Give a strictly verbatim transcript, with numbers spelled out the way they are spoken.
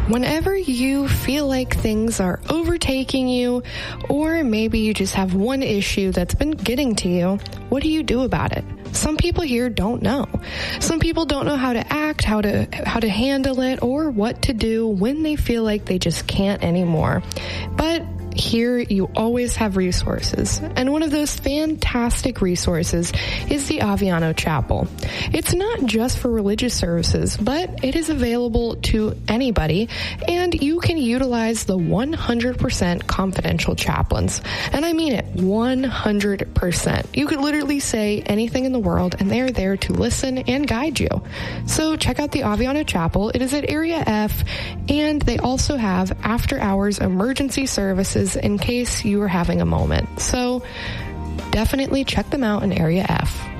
Whenever you feel like things are overtaking you, or maybe you just have one issue that's been getting to you, what do you do about it? Some people here don't know. Some people don't know how to act, how to how to handle it, or what to do when they feel like they just can't anymore. But here you always have resources, and one of those fantastic resources is the Aviano Chapel. It's not just for religious services, but it is available to anybody, and you can utilize the one hundred percent confidential chaplains. And I mean it, one hundred percent. You could literally say anything in the world, and they're there to listen and guide you. So check out the Aviano Chapel. It is at Area F, and they also have after-hours emergency services in case you are having a moment. So definitely check them out in Area F.